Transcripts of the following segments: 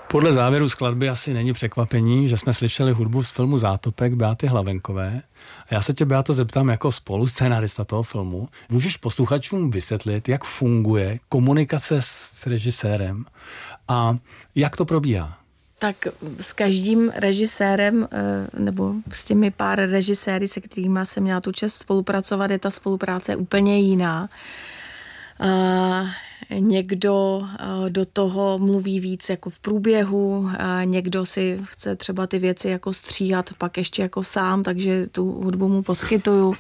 Podle závěru skladby asi není překvapení, že jsme slyšeli hudbu z filmu Zátopek Beaty Hlavenkové. A já se tě, Beato, zeptám jako spoluscénárista toho filmu. Můžeš posluchačům vysvětlit, jak funguje komunikace s režisérem a jak to probíhá? Tak s každým režisérem nebo s těmi pár režiséry, se kterými jsem měla tu čest spolupracovat, je ta spolupráce úplně jiná. Někdo do toho mluví víc jako v průběhu, někdo si chce třeba ty věci jako stříhat pak ještě jako sám, takže tu hudbu mu poskytuju.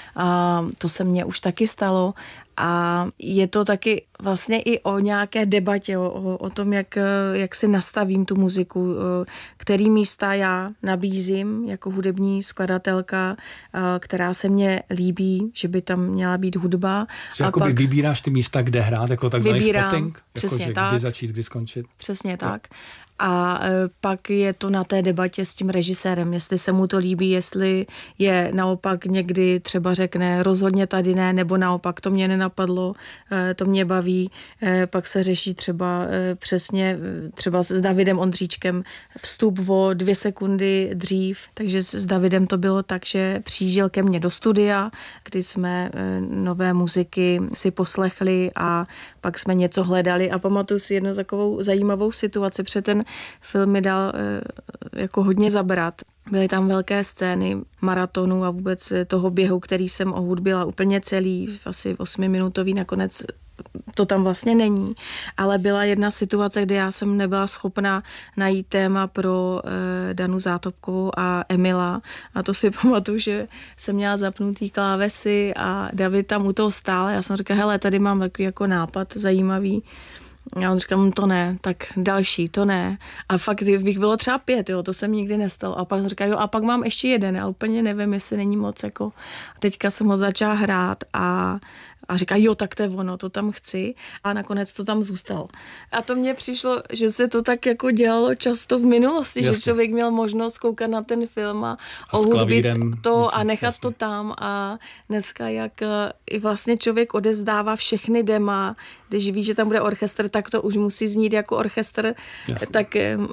To se mně už taky stalo a je to taky vlastně i o nějaké debatě, o tom, jak si nastavím tu muziku, který místa já nabízím jako hudební skladatelka, která se mně líbí, že by tam měla být hudba. Že jakoby vybíráš ty místa, kde hrát, jako takzvaný spotting? Přesně jako, tak. Kdy začít, kdy skončit? Přesně tak. A pak je to na té debatě s tím režisérem, jestli se mu to líbí, jestli je naopak někdy třeba řekne rozhodně tady ne, nebo naopak to mě nenapadlo, to mě baví. Pak se řeší třeba přesně třeba s Davidem Ondříčkem vstup o 2 sekundy dřív, takže s Davidem to bylo tak, že přijížděl ke mně do studia, kdy jsme nové muziky si poslechli a pak jsme něco hledali a pamatuju si jednu takovou zajímavou situaci, protože ten film mi dal jako hodně zabrat. Byly tam velké scény maratonu a vůbec toho běhu, který jsem ohudbila úplně celý, asi 8minutový, nakonec to tam vlastně není, ale byla jedna situace, kdy já jsem nebyla schopna najít téma pro Danu Zátopkovou a Emila a to si pamatuju, že jsem měla zapnutý klávesy a David tam u toho stál. Já jsem říkala, hele, tady mám takový jako nápad zajímavý. A on říkal, to ne, tak další, to ne. A fakt bych bylo třeba 5, jo, to jsem nikdy nestalo. A pak jsem říkal, jo, a pak mám ještě jeden. Já úplně nevím, jestli není moc jako. Teďka jsem ho začala hrát a říká, jo, tak to je ono, to tam chci. A nakonec to tam zůstalo. A to mně přišlo, že se to tak jako dělalo často v minulosti, jasně, že člověk měl možnost koukat na ten film a ohudbit to a nechat jasně to tam. A dneska, jak i vlastně člověk odevzdává všechny dema, když ví, že tam bude orchestr, tak to už musí znít jako orchestr, jasně, tak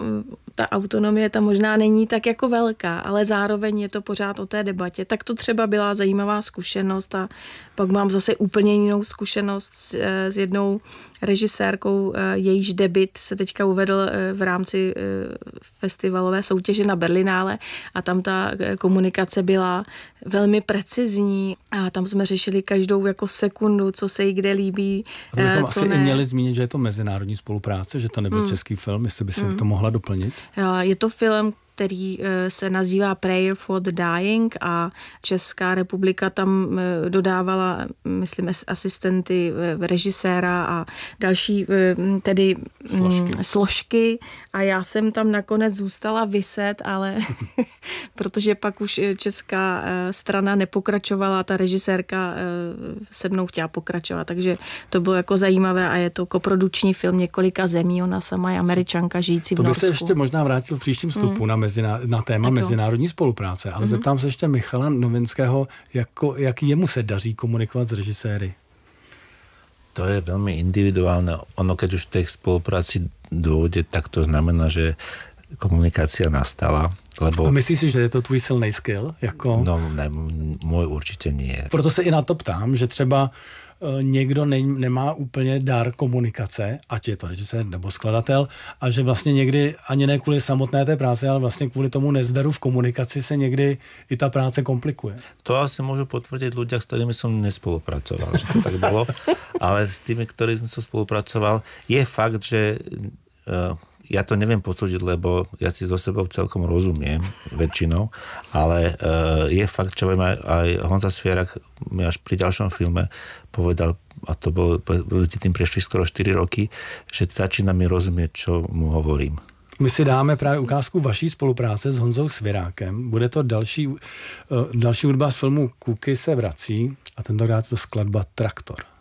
ta autonomie tam možná není tak jako velká, ale zároveň je to pořád o té debatě. Tak to třeba byla zajímavá zkušenost a pak mám zase úplně jinou zkušenost s jednou režisérkou, jejíž debut se teďka uvedl v rámci festivalové soutěže na Berlinále a tam ta komunikace byla velmi precizní a tam jsme řešili každou jako sekundu, co se jí kde líbí, a to bychom asi i měli zmínit, že je to mezinárodní spolupráce, že to nebyl český film, jestli by si to mohla doplnit. Je to film, který se nazývá Prayer for the Dying a Česká republika tam dodávala, myslím, asistenty režiséra a další tedy složky a já jsem tam nakonec zůstala viset, ale protože pak už česká strana nepokračovala, ta režisérka se mnou chtěla pokračovat, takže to bylo jako zajímavé a je to koprodukční film několika zemí, ona sama je Američanka žijící v Norsku. To by se ještě možná vrátil v příštím vstupu na téma mezinárodní spolupráce, ale zeptám se ještě Michala Novinského, jak jemu se daří komunikovat s režiséry? To je veľmi individuálne. Ono, keď už v tej spolupráci dôjde, tak to znamená, že komunikácia nastala. Lebo... A myslíš si, že je to tvůj silný skill? Jako... No, ne, môj určite nie. Proto se i na to ptám, že třeba někdo nemá úplně dar komunikace, ať je to režisér nebo skladatel, a že vlastně někdy ani ne kvůli samotné té práce, ale vlastně kvůli tomu nezdaru v komunikaci se někdy i ta práce komplikuje. To asi môžu potvrdiť ľudia, s ktorými som nespolupracoval, že to tak bolo, ale s tými, ktorými som spolupracoval, je fakt, že ja to neviem posúdiť, lebo ja si so sebou celkom rozumiem väčšinou, ale je fakt, čo aj Honza Svierak mi až pri ďalšom filme povedal, a to bolo, medzi tým prešli skoro 4 roky, že začína mi rozumieť, čo mu hovorím. My si dáme právě ukázku vaší spolupráce s Honzou Svěrákem. Bude to další hudba z filmu Kuky se vrací a tentokrát to skladba Traktor.